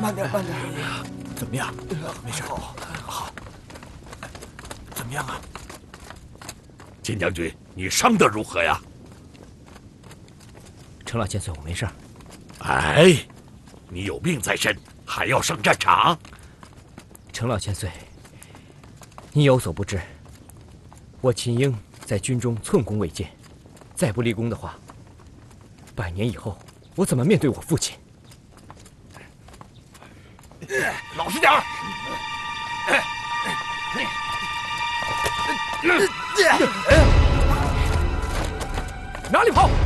慢点，慢点。 怎么样？没事。好。怎么样啊？ 金将军，你伤得如何呀？ 程老千岁，我没事。 哎，你有病在身，还要上战场？ 程老千岁，你有所不知，我秦英在军中寸功未践，再不立功的话，100年以后我怎么面对我父亲？ 老实点儿！ 哪里跑！